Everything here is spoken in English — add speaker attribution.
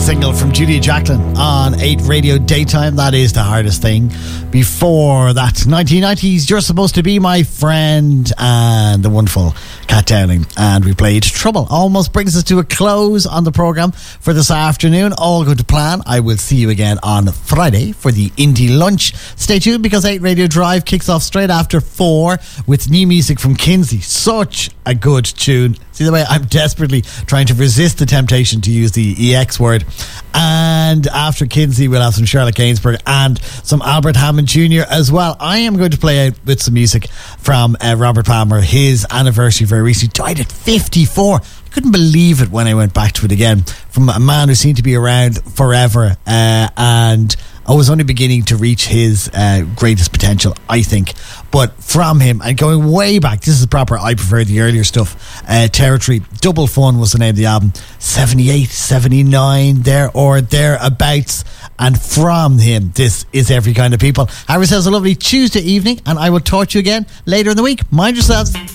Speaker 1: Single from Julia Jacklin on 8 Radio Daytime. That is the hardest thing. Before that, 1990s, You're Supposed to Be My Friend, and the wonderful Cat Downing. And we played Trouble. Almost brings us to a close on the programme for this afternoon. All good to plan. I will see you again on Friday for the Indie Lunch. Stay tuned, because 8 Radio Drive kicks off straight after 4 with new music from Kinsey. Such a good tune. See the way I'm desperately trying to resist the temptation to use the EX word. And after Kinsey, we'll have some Charlotte Gainsbourg and some Albert Hammond Jr. as well. I am going to play out with some music from Robert Palmer. His anniversary very recently. Died at 54. I couldn't believe it when I went back to it again. From a man who seemed to be around forever, and I was only beginning to reach his greatest potential, I think. But from him, and going way back, this is proper, I prefer the earlier stuff. Territory, Double Fun was the name of the album. 78, 79, there or thereabouts. And from him, this is Every Kind of People. Have yourselves a lovely Tuesday evening, and I will talk to you again later in the week. Mind yourselves.